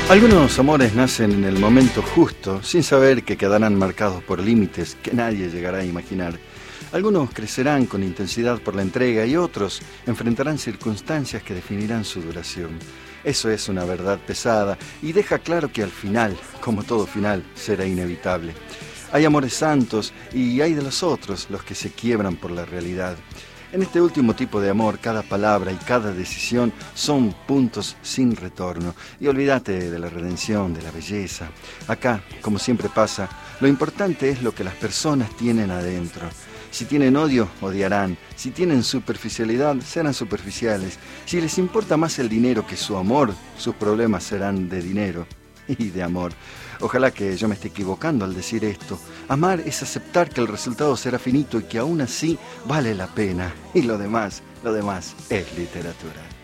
Algunos amores nacen en el momento justo, sin saber que quedarán marcados por límites que nadie llegará a imaginar. Algunos crecerán con intensidad por la entrega y otros enfrentarán circunstancias que definirán su duración. Eso es una verdad pesada y deja claro que al final, como todo final, será inevitable. Hay amores santos y hay de los otros, los que se quiebran por la realidad. En este último tipo de amor, cada palabra y cada decisión son puntos sin retorno. Y olvídate de la redención, de la belleza. Acá, como siempre pasa, lo importante es lo que las personas tienen adentro. Si tienen odio, odiarán. Si tienen superficialidad, serán superficiales. Si les importa más el dinero que su amor, sus problemas serán de dinero y de amor. Ojalá que yo me esté equivocando al decir esto. Amar es aceptar que el resultado será finito y que aún así vale la pena. Y lo demás es literatura.